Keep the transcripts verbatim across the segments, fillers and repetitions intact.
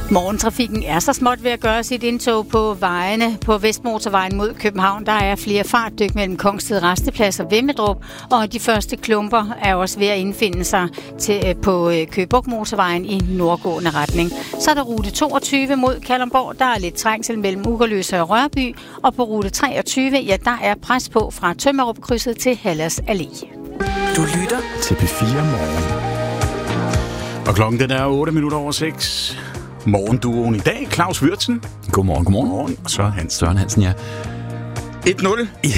Morgentrafikken er så småt ved at gøre sit indtog på vejene. På Vestmotorvejen mod København, der er flere fartdyk mellem Kongsted Rasteplads og Vemmedrup, og de første klumper er også ved at indfinde sig til, på Køge Bugt Motorvejen i nordgående retning. Så er der rute toogtyve mod Kalundborg, der er lidt trængsel mellem Ugerløse og Rørby, og på rute treogtyve, ja, der er pres på fra Tømmerup-krydset til Hallers Allé. Du lytter til P fire Morgen. Og klokken den er otte minutter over seks. Morgenduoen i dag, Claus Würtzen. Godmorgen, godmorgen. Godmorgen. Og Søren Hansen. Søren Hansen, ja. et nul. Ja,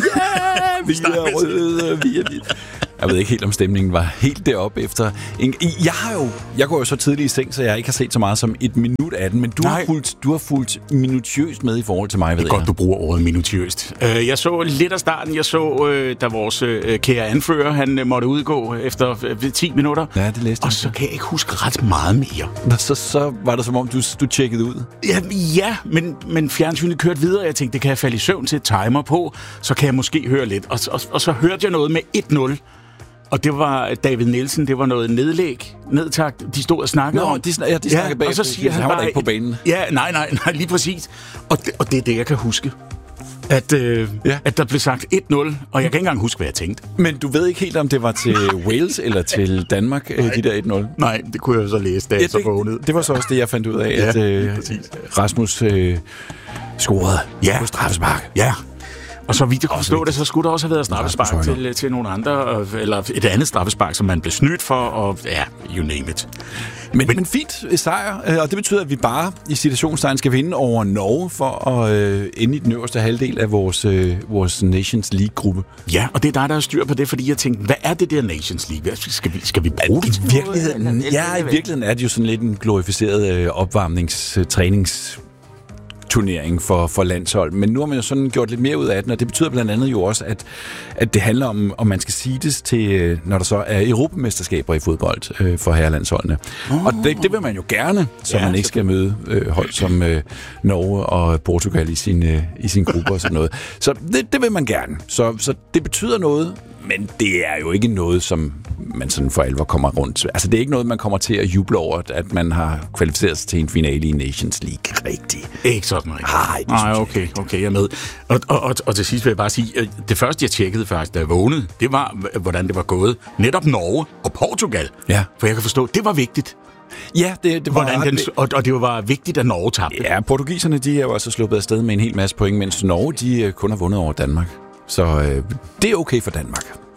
vi er røde, vi er... Jeg ved ikke helt, om stemningen var helt deroppe efter... En... Jeg har jo... Jeg går jo så tidligt i seng, så jeg ikke har set så meget som et minut af den, men du har fulgt, du har fulgt minutiøst med i forhold til mig, ved jeg. Det er godt, du bruger ordet minutiøst. Jeg så lidt af starten. Jeg så, da vores kære anfører, han måtte udgå efter ti minutter. Ja, det læste jeg. Og så kan jeg ikke huske ret meget mere. Så, så var det som om, du, du tjekkede ud? Ja, ja men, men fjernsynet kørte videre. Jeg tænkte, det kan jeg falde i søvn til et timer på. Så kan jeg måske høre lidt. Og, og, og så hørte jeg noget med et nul. Og det var David Nielsen, det var noget nedlæg, nedtakt, de stod og snakkede Nå, om. de, ja, de snakkede bag, og så siger han, han var bare, ikke på banen. Ja, nej, nej, nej, lige præcis. Og det, og det er det, jeg kan huske. At, øh, ja. at der blev sagt et nul, og jeg kan ikke engang huske, hvad jeg tænkte. Men du ved ikke helt, om det var til Wales eller til Danmark, nej. De der et nul? Nej, det kunne jeg så læse, da jeg ja, så vågnede. Det var så også det, jeg fandt ud af, ja, at øh, Rasmus øh, scorede ja. på straffespark. Ja. Og så vidt jeg kunne forstå det, så skulle der også have været straffespark til, til nogle andre, eller et andet straffespark, som man blev snydt for, og ja, you name it. Men, men, men fint sejr, og det betyder, at vi bare i situationstegn skal vinde over Norge for at øh, ende i den øverste halvdel af vores, øh, vores Nations League-gruppe. Ja, og det er dig, der har styr på det, fordi jeg tænkte, hvad er det der Nations League? Skal vi, skal vi bruge det? I virkeligheden, ja, i virkeligheden er det jo sådan lidt en glorificeret øh, opvarmningstrænings turnering for, for landshold. Men nu har man jo sådan gjort lidt mere ud af den, og det betyder blandt andet jo også, at, at det handler om, om man skal seedes til, når der så er europamesterskaber i fodbold øh, for herrelandsholdene. Oh. Og det, det vil man jo gerne, så ja, man ikke skal møde øh, hold som øh, Norge og Portugal i sin, øh, i sin gruppe og sådan noget. Så det, det vil man gerne. Så, så det betyder noget, men det er jo ikke noget, som man sådan for alvor kommer rundt. Altså, det er ikke noget, man kommer til at juble over, at man har kvalificeret sig til en finale i Nations League. Rigtigt. Ikke sådan rigtigt. Nej, det Nej, okay, okay, jeg er med. Og, og, og, og til sidst vil jeg bare sige, at det første, jeg tjekkede faktisk, da jeg vågnede, det var, hvordan det var gået. Netop Norge og Portugal. Ja. For jeg kan forstå, det var vigtigt. Ja, det, det var Hvordan den, og, og det var vigtigt, at Norge tabte. Ja, portugiserne, de er jo altså sluppet afsted med en hel masse point, mens Norge, de kun har vundet over Danmark. Så øh, det er okay for Danmark.